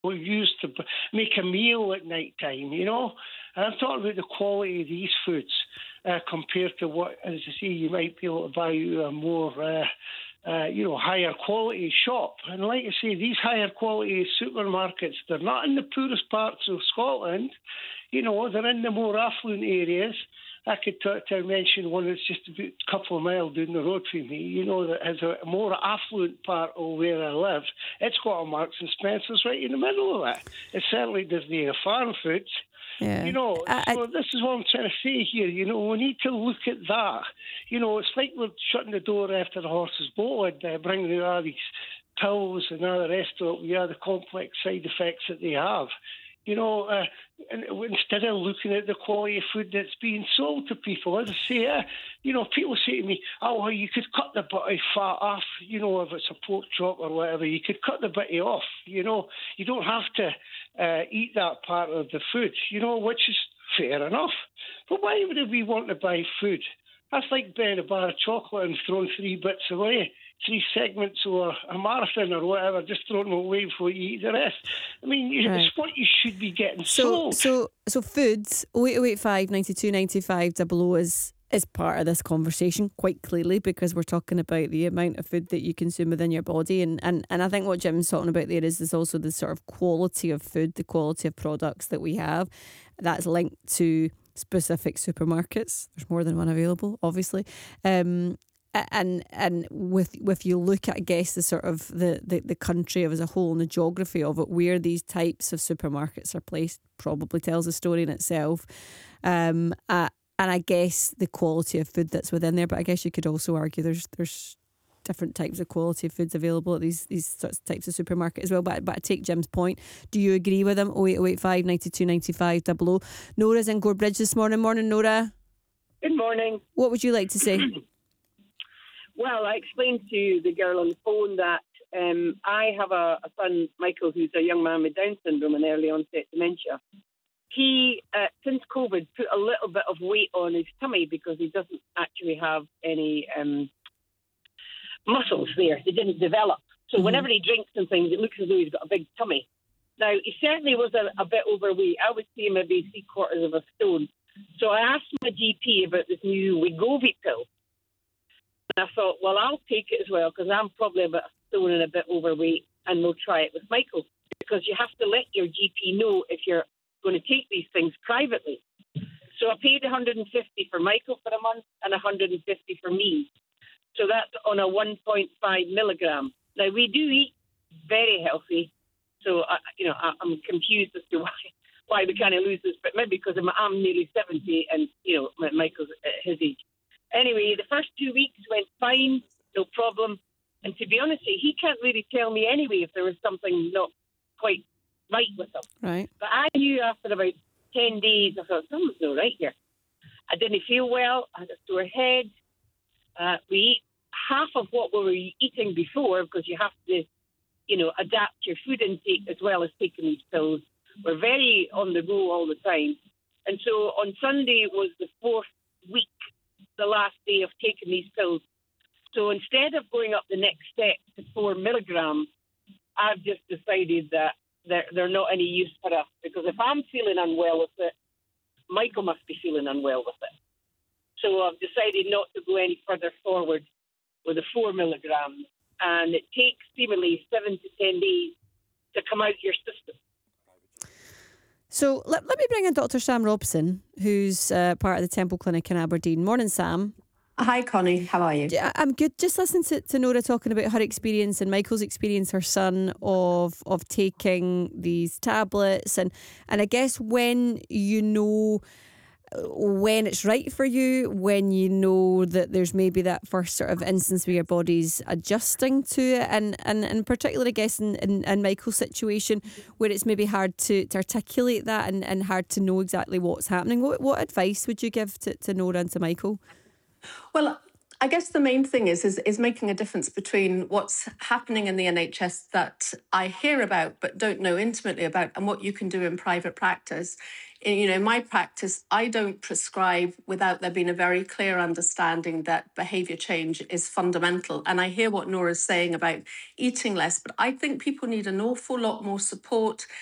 we use to make a meal at night time, And I'm talking about the quality of these foods compared to what, as I say, you might be able to buy a more, higher quality shop. And like I say, these higher quality supermarkets, they're not in the poorest parts of Scotland. They're in the more affluent areas. I could mention one that's just about a couple of miles down the road from me, that has a more affluent part of where I live. It's got a Marks and Spencer's right in the middle of it. It certainly doesn't have farm foods. Yeah. So this is what I'm trying to say here. We need to look at that. It's like we're shutting the door after the horse's bolted, bringing out all these pills and all the rest of it, the complex side effects that they have. And instead of looking at the quality of food that's being sold to people, as I say, people say to me, "Oh, well, you could cut the bitty fat off, if it's a pork chop or whatever, you could cut the bitty off, you don't have to eat that part of the food, which is fair enough. But why would we want to buy food? That's like buying a bar of chocolate and throwing 3 bits away. 3 segments or a marathon or whatever, just throwing them away before you eat the rest. I mean, It's what you should be getting sold. So foods, 0885 92 95 00 is part of this conversation quite clearly, because we're talking about the amount of food that you consume within your body. And I think what Jim's talking about there is also the sort of quality of food, the quality of products that we have. That's linked to specific supermarkets. There's more than one available, obviously. And with you look at, I guess, the sort of the country as a whole and the geography of it, where these types of supermarkets are placed, probably tells a story in itself. And I guess the quality of food that's within there, but I guess you could also argue there's different types of quality of foods available at these sorts of types of supermarket as well. But I take Jim's point. Do you agree with him? 08085 92 95 00. Nora's in Gorebridge this morning. Morning, Nora. Good morning. What would you like to say? Well, I explained to the girl on the phone that I have a son, Michael, who's a young man with Down syndrome and early onset dementia. He, since COVID, put a little bit of weight on his tummy because he doesn't actually have any muscles there. They didn't develop. So whenever he drinks and things, it looks as though he's got a big tummy. Now, he certainly was a bit overweight. I would say maybe 3/4 of a stone. So I asked my GP about this new Wegovy pill. And I thought, well, I'll take it as well because I'm probably about a stone and a bit overweight, and we'll try it with Michael, because you have to let your GP know if you're going to take these things privately. So I paid 150 for Michael for a month and 150 for me. So that's on a 1.5 milligram. Now, we do eat very healthy, so I'm confused as to why we kind of lose this, but maybe because I'm nearly 70 and Michael's at his age. Anyway, the first 2 weeks went fine, no problem. And to be honest, he can't really tell me anyway if there was something not quite right with him. Right. But I knew after about 10 days, I thought, something's not right here. I didn't feel well. I had a sore head. We eat half of what we were eating before because you have to, adapt your food intake as well as taking these pills. We're very on the go all the time. And so on Sunday was the 4th week, the last day of taking these pills. So instead of going up the next step to 4 milligrams, I've just decided that they're not any use for us, because if I'm feeling unwell with it, Michael must be feeling unwell with it. So I've decided not to go any further forward with the 4 milligrams, and it takes seemingly 7 to 10 days to come out your system. So let me bring in Dr. Sam Robson, who's part of the Temple Clinic in Aberdeen. Morning, Sam. Hi, Connie. How are you? I'm good. Just listening to Nora talking about her experience and Michael's experience, her son, of taking these tablets. And I guess when you know when it's right for you, when you know that there's maybe that first sort of instance where your body's adjusting to it, and particularly I guess in Michael's situation where it's maybe hard to articulate that and hard to know exactly what's happening. What advice would you give to Nora and to Michael? Well, I guess the main thing is making a difference between what's happening in the NHS that I hear about but don't know intimately about, and what you can do in private practice. In my practice, I don't prescribe without there being a very clear understanding that behaviour change is fundamental. And I hear what Nora's saying about eating less, but I think people need an awful lot more support